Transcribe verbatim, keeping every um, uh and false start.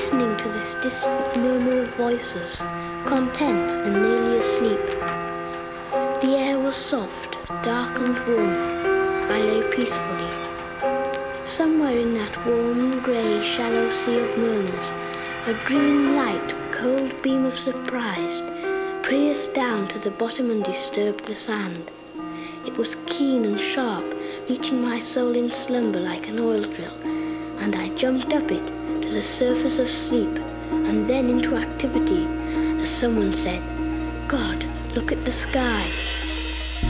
listening to this distant murmur of voices, content and nearly asleep. The air was soft, dark and warm. I lay peacefully. Somewhere in that warm, grey, shallow sea of murmurs, a green light, cold beam of surprise, pierced down to the bottom and disturbed the sand. It was keen and sharp, reaching my soul in slumber like an oil drill, and I jumped up it to the surface of sleep and then into activity as someone said, "God, look at the sky."